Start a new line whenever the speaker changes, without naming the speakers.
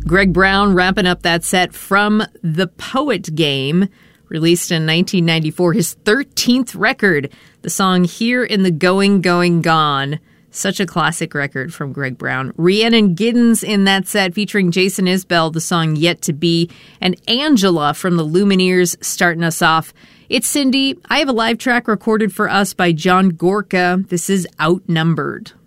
Greg Brown wrapping up that set from The Poet Game, released in 1994, his 13th record, the song Here in the Going, Going, Gone. Such a classic record from Greg Brown. Rhiannon Giddens in that set featuring Jason Isbell, the song Yet to Be, and Angela from the Lumineers starting us off. It's Cindy. I have a live track recorded for us by John Gorka. This is Outnumbered.